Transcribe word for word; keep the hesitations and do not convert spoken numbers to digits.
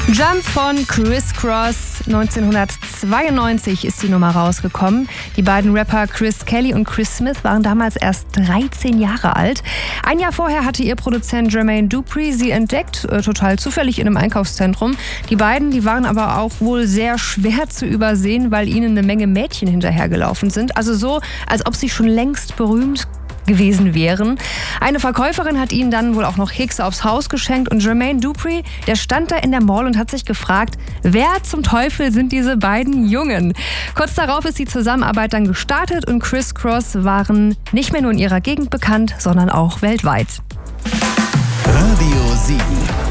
Jump von Kris Kross. neunzehnhundertzweiundneunzig ist die Nummer rausgekommen. Die beiden Rapper Chris Kelly und Chris Smith waren damals erst dreizehn Jahre alt. Ein Jahr vorher hatte ihr Produzent Jermaine Dupri sie entdeckt, äh, total zufällig in einem Einkaufszentrum. Die beiden, die waren aber auch wohl sehr schwer zu übersehen, weil ihnen eine Menge Mädchen hinterhergelaufen sind. Also so, als ob sie schon längst berühmt gewesen wären. Eine Verkäuferin hat ihnen dann wohl auch noch Kekse aufs Haus geschenkt und Jermaine Dupri, der stand da in der Mall und hat sich gefragt, wer zum Teufel sind diese beiden Jungen? Kurz darauf ist die Zusammenarbeit dann gestartet und Kris Kross waren nicht mehr nur in ihrer Gegend bekannt, sondern auch weltweit. Radio sieben.